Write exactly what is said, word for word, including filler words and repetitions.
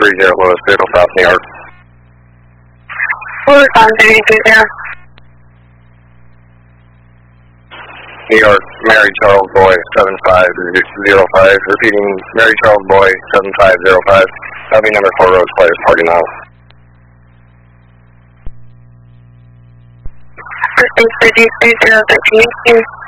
three zero Lewis, vehicle south New York. Lewis on three three zero. New York, Mary Charles Boy, seven five zero five. Repeating, Mary Charles Boy, seven five zero five. That'll be number four Rose Players Party now. Thanks for D three zero thirteen.